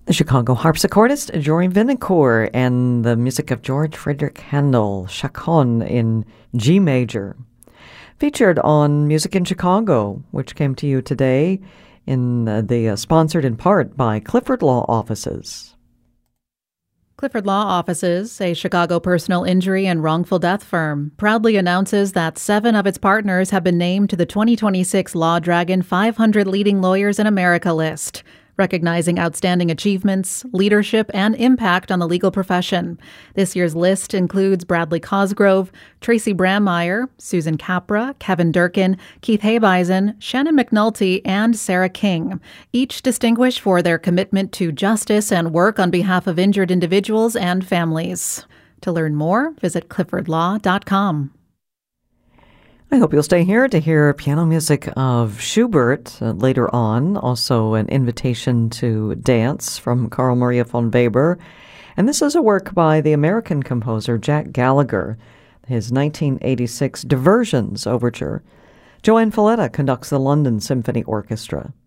The Chicago harpsichordist Jory Vinocourt and the music of George Frederick Handel, Chaconne in G major. Featured on Music in Chicago, which came to you today sponsored in part by Clifford Law Offices. Clifford Law Offices, a Chicago personal injury and wrongful death firm, proudly announces that 7 of its partners have been named to the 2026 Law Dragon 500 Leading Lawyers in America list, recognizing outstanding achievements, leadership, and impact on the legal profession. This year's list includes Bradley Cosgrove, Tracy Brammeyer, Susan Capra, Kevin Durkin, Keith Habeisen, Shannon McNulty, and Sarah King, each distinguished for their commitment to justice and work on behalf of injured individuals and families. To learn more, visit cliffordlaw.com. I hope you'll stay here to hear piano music of Schubert later on, also an invitation to dance from Carl Maria von Weber. And this is a work by the American composer Jack Gallagher, his 1986 Diversions Overture. Joanne Falletta conducts the London Symphony Orchestra.